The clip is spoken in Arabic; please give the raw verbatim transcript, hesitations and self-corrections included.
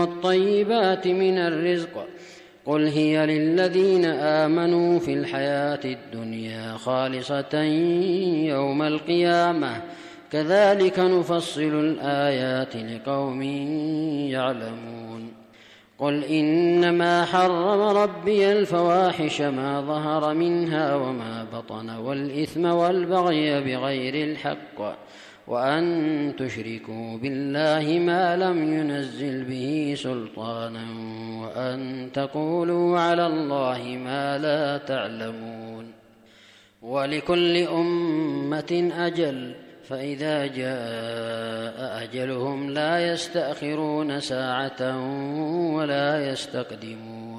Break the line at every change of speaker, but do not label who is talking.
والطيبات من الرزق قل هي للذين آمنوا في الحياة الدنيا خالصة يوم القيامة كذلك نفصل الآيات لقوم يعلمون قل إنما حرم ربي الفواحش ما ظهر منها وما بطن والإثم والبغي بغير الحق وأن تشركوا بالله ما لم ينزل به سلطانا وأن تقولوا على الله ما لا تعلمون ولكل أمة أجل فإذا جاء أجلهم لا يستأخرون ساعة ولا يستقدمون